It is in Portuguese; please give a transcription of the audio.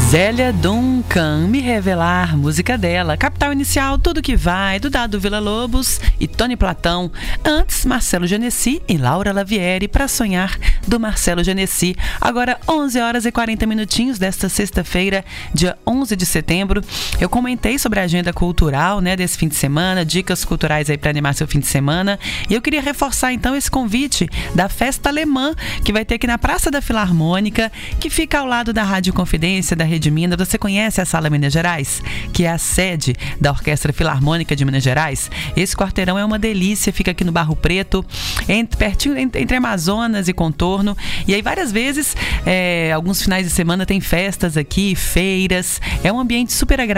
Zélia Duncan, Me Revelar, música dela. Capital Inicial, Tudo Que Vai, do Dado Villa-Lobos e Tony Platão. Antes, Marcelo Genesi e Laura Lavieri, Pra Sonhar, do Marcelo Genesi. Agora, 11 horas e 40 minutinhos desta sexta-feira, dia 11 de setembro. Eu comentei sobre a agenda cultural, né, desse fim de semana, dicas culturais aí para animar seu fim de semana. E eu queria reforçar, então, esse convite da Festa Alemã, que vai ter aqui na Praça da Filarmônica, que fica ao lado da Rádio Confidência, da Rede Minas. Você conhece a Sala Minas Gerais, que é a sede da Orquestra Filarmônica de Minas Gerais? Esse quarteirão é uma delícia, fica aqui no Barro Preto, pertinho entre Amazonas e Contorno. E aí várias vezes, alguns finais de semana tem festas aqui, feiras. É um ambiente super agradável.